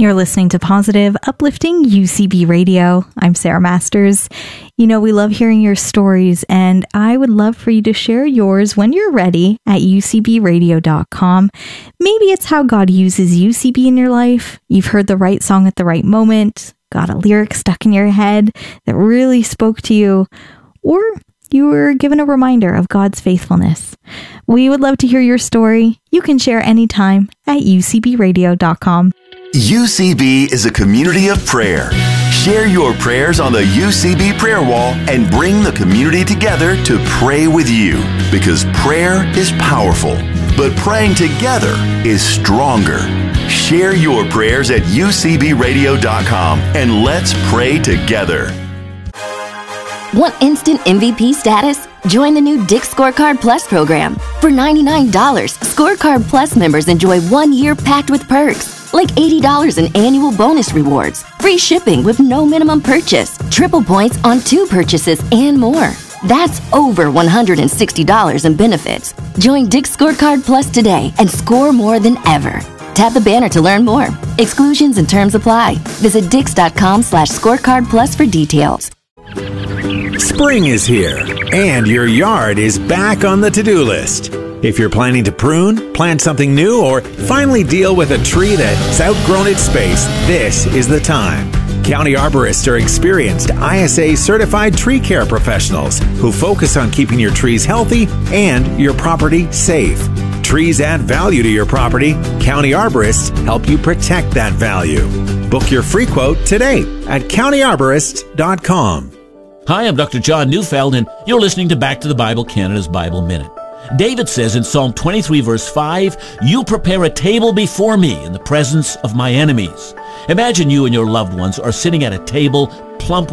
You're listening to Positive, Uplifting UCB Radio. I'm Sarah Masters. You know, we love hearing your stories, and I would love for you to share yours when you're ready at ucbradio.com. Maybe it's how God uses UCB in your life. You've heard the right song at the right moment, got a lyric stuck in your head that really spoke to you, or you were given a reminder of God's faithfulness. We would love to hear your story. You can share anytime at ucbradio.com. UCB is a community of prayer. Share your prayers on the UCB prayer wall and bring the community together to pray with you, because prayer is powerful, but praying together is stronger. Share your prayers at ucbradio.com and let's pray together. Want instant MVP status? Join the new Dick's Scorecard Plus program. For $99, Scorecard Plus members enjoy 1 year packed with perks, like $80 in annual bonus rewards, free shipping with no minimum purchase, triple points on 2 purchases, and more. That's over $160 in benefits. Join Dick's Scorecard Plus today and score more than ever. Tap the banner to learn more. Exclusions and terms apply. Visit dix.com/scorecard plus for details. Spring is here, and your yard is back on the to-do list. If you're planning to prune, plant something new, or finally deal with a tree that's outgrown its space, this is the time. County arborists are experienced ISA-certified tree care professionals who focus on keeping your trees healthy and your property safe. Trees add value to your property. County arborists help you protect that value. Book your free quote today at countyarborist.com. Hi, I'm Dr. John Neufeld, and you're listening to Back to the Bible, Canada's Bible Minute. David says in Psalm 23, verse 5, "You prepare a table before me in the presence of my enemies." Imagine you and your loved ones are sitting at a table plump